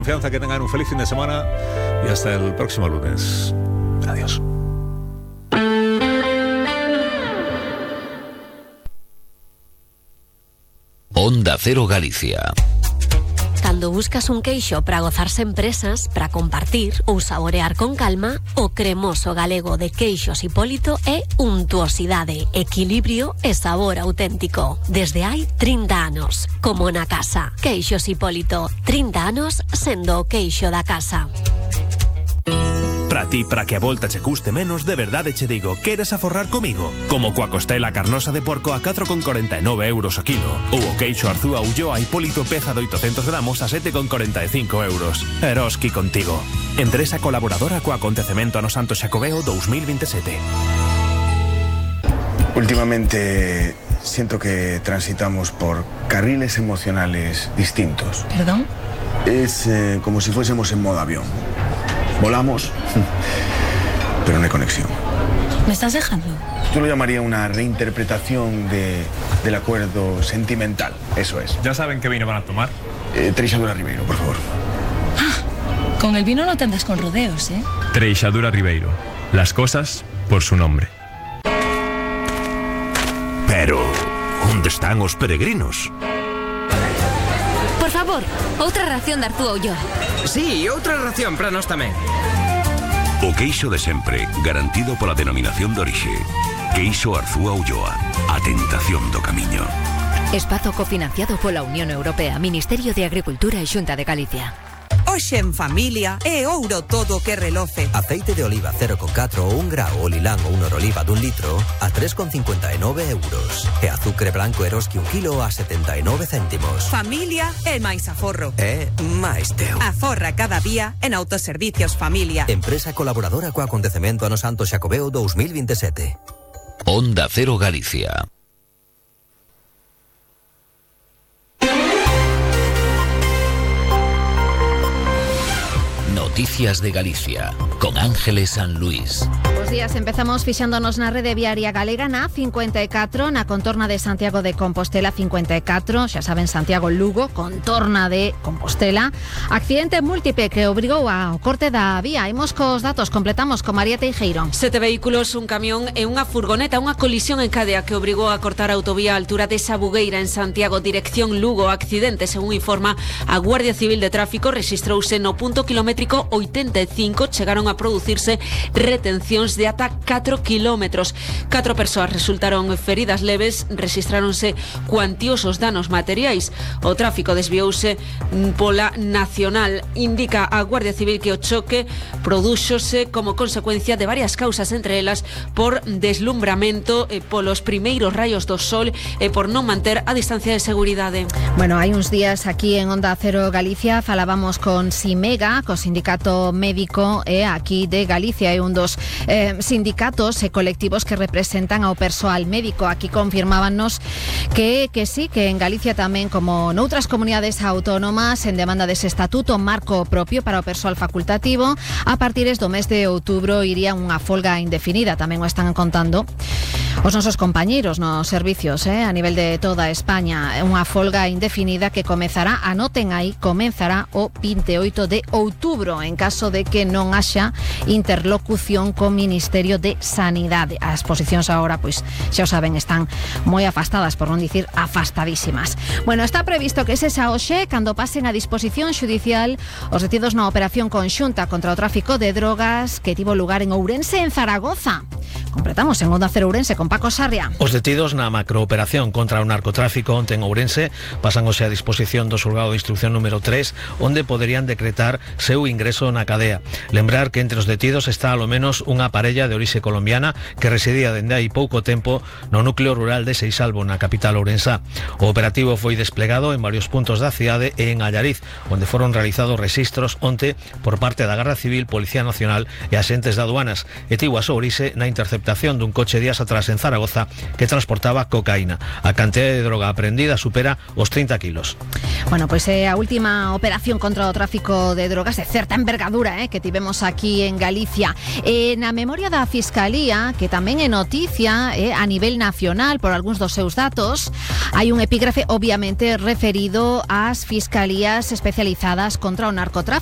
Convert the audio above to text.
Confianza, que tengan un feliz fin de semana y hasta el próximo lunes. Adiós. Onda Cero Galicia. Cando buscas un queixo para gozarse en presas, para compartir ou saborear con calma, o cremoso galego de Queixos Hipólito é untuosidade, equilibrio e sabor auténtico. Desde hai 30 anos, como na casa. Queixos Hipólito, 30 anos sendo o queixo da casa. Para ti, para que a volta che custe menos, de verdade che digo, queres aforrar comigo? Como coa costela carnosa de porco a 4,49 euros o kilo, ou o queixo Arzúa Ulloa Hipólito peza de 800 gramos a 7,45 euros. Eroski contigo. Empresa colaboradora co acontecemento Ano Santo Xacobeo 2027. Últimamente siento que transitamos por carriles emocionales distintos. ¿Perdón? Es como si fuésemos en modo avión. Volamos, pero no hay conexión. ¿Me estás dejando? Yo lo llamaría una reinterpretación del acuerdo sentimental, eso es. ¿Ya saben qué vino van a tomar? Treixadura Ribeiro, por favor. Ah, con el vino no te andas con rodeos, ¿eh? Treixadura Ribeiro. Las cosas por su nombre. Pero, ¿onde están os peregrinos? Por favor, outra ración de Arzúa Ulloa. Sí, outra ración para nós tamén. O queixo de sempre, garantido pola denominación de orixe. Queixo Arzúa Ulloa, a tentación do camiño. Espazo cofinanciado pola Unión Europea, Ministerio de Agricultura e Xunta de Galicia. Hoxe en familia é ouro todo que reloce. Aceite de oliva 0,4 ou 1 grao o lilán ou un oliva d'1 litro a 3,59 euros. E azucre branco Eroski 1 kilo a 79 céntimos. Familia é máis aforro. É máis teu. Aforra cada día en Autoservicios Familia. Empresa colaboradora co acontecemento Ano Santo Xacobeo 2027. Onda Cero Galicia. Noticias de Galicia, con Ángeles San Luis. Bos días, empezamos fixándonos na rede viaria galega na 54, na contorna de Santiago de Compostela 54, xa saben, Santiago-Lugo, contorna de Compostela. Accidente múltiple que obrigou ao corte da vía. Imos cos datos, completamos con María Teijeiro. 7 vehículos, un camión e unha furgoneta, unha colisión en cadea que obrigou a cortar a autovía a altura de Sabugueira en Santiago, dirección Lugo. Accidente, según informa a Guardia Civil de Tráfico, rexistrouse no punto kilométrico 85, chegaron a producirse retencións de ata 4 kilómetros. 4 persoas resultaron feridas leves, rexistráronse cuantiosos danos materiais. O tráfico desviouse pola Nacional. Indica a Guardia Civil que o choque prodúxose como consecuencia de varias causas, entre elas por deslumbramento, polos primeiros raios do sol e por non manter a distancia de seguridade. Bueno, hai uns días aquí en Onda Cero Galicia falábamos con Simega, co Sindicato Médico aquí de Galicia, é un dos sindicatos e colectivos que representan ao persoal médico. Aquí confirmábanos que sí, que en Galicia tamén, como noutras comunidades autónomas, en demanda dese estatuto marco propio para o persoal facultativo, a partir do mes de outubro iría unha folga indefinida. Tamén o están contando os nosos compañeiros nos servicios a nivel de toda España. Unha folga indefinida que comezará, anoten aí, comenzará o 28 de outubro en caso de que non haxa interlocución co Ministerio de Sanidade. As posicións agora, pois, xa o saben, están moi afastadas, por non dicir afastadísimas. Bueno, está previsto que sexa hoxe cando pasen a disposición xudicial os detidos na operación conxunta contra o tráfico de drogas que tivo lugar en Ourense, en Zaragoza. Completamos en Onda Cero Ourense con Paco Sarria. Os detidos na macrooperación contra o narcotráfico onte en Ourense pasan hoxe a disposición do xulgado de instrucción número 3, onde poderían decretar seu ingreso na cadea. Lembrar que entre os detidos está alo menos unha parella de orixe colombiana que residía dende hai pouco tempo no núcleo rural de Seisalvo, na capital ourensá. O operativo foi desplegado en varios puntos da cidade e en Allariz, onde foron realizados rexistros onte por parte da Garda Civil, Policía Nacional e axentes de aduanas, e tivo a súa orixe na intercepción interceptación dun coche días atrás en Zaragoza que transportaba cocaína. A cantidad de droga aprendida supera os 30 kilos. Bueno, pois é a última operación contra o tráfico de drogas de certa envergadura que tivemos aquí en Galicia. Na memoria da Fiscalía, que tamén é noticia a nivel nacional por algúns dos seus datos, hai un epígrafe obviamente referido ás fiscalías especializadas contra o narcotráfico.